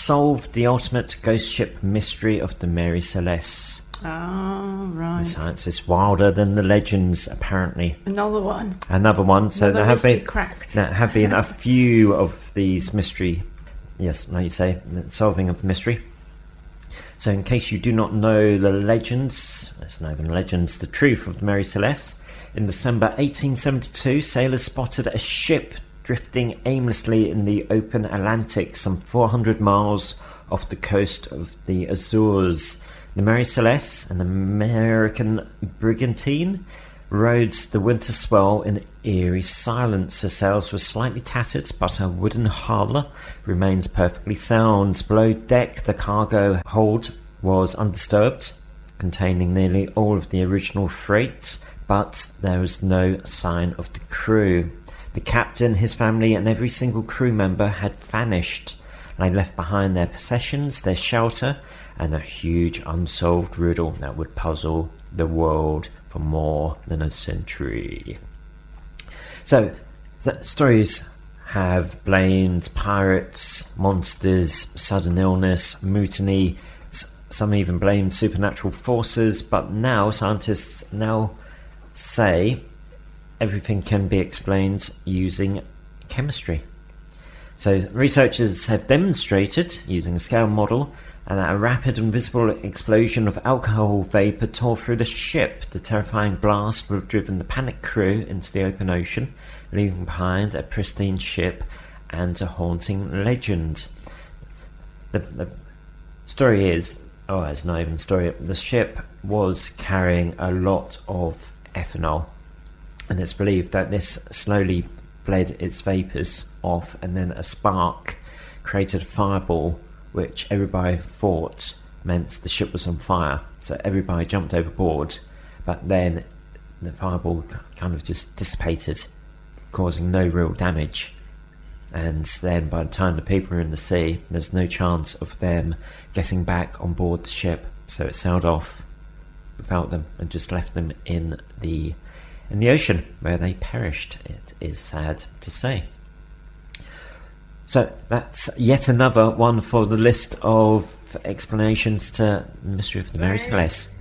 solved the ultimate ghost ship mystery of the Mary Celeste. Oh, right. The science is wilder than the legends, apparently. Another one. So there have been a few of these mystery, yes, like you say, the solving of the mystery. So in case you do not know the legends, it's not even legends, the truth of the Mary Celeste, in December 1872, sailors spotted a ship drifting aimlessly in the open Atlantic some 400 miles off the coast of the Azores. The Mary Celeste, an American brigantine, rode the winter swell in eerie silence. Her sails were slightly tattered, but her wooden hull remained perfectly sound. Below deck, the cargo hold was undisturbed, containing nearly all of the original freight, but there was no sign of the crew. The captain, his family, and every single crew member had vanished. They left behind their possessions, their shelter, and a huge unsolved riddle that would puzzle the world for more than a century. So, the stories have blamed pirates, monsters, sudden illness, mutiny. Some even blamed supernatural forces, but now scientists say everything can be explained using chemistry. So researchers have demonstrated, using a scale model, that a rapid and visible explosion of alcohol vapour tore through the ship. The terrifying blast would have driven the panicked crew into the open ocean, leaving behind a pristine ship and a haunting legend. The story is, it's not even a story, the ship was carrying a lot of ethanol, and it's believed that this slowly bled its vapours off, and then a spark created a fireball, which everybody thought meant the ship was on fire. So everybody jumped overboard, but then the fireball kind of just dissipated, causing no real damage. And then by the time the people are in the sea, there's no chance of them getting back on board the ship. So it sailed off without them and just left them in the ocean, where they perished. It is sad to say. So that's yet another one for the list of explanations to the mystery of the Mary Celeste.